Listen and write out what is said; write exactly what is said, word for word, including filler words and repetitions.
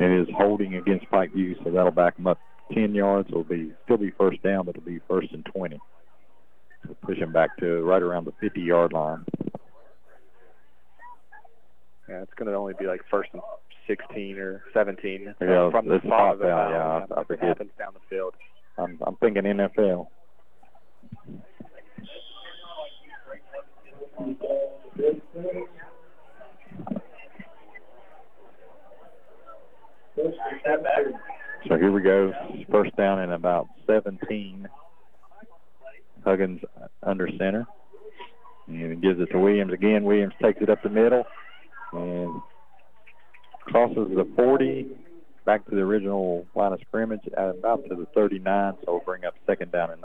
It is holding against Pikeview, so that'll back them up ten yards. It'll be still be first down, but it'll be first and twenty. So push them back to right around the fifty-yard line. Yeah, it's going to only be like first and sixteen or seventeen Yeah, from the it's spot hot of the down, foul. yeah, I- I if it forget. happens down the field. I'm, I'm thinking N F L. So here we go. First down and about seventeen. Huggins under center. And it gives it to Williams again. Williams takes it up the middle and crosses the forty back to the original line of scrimmage at about to the thirty-nine. So we'll bring up second down and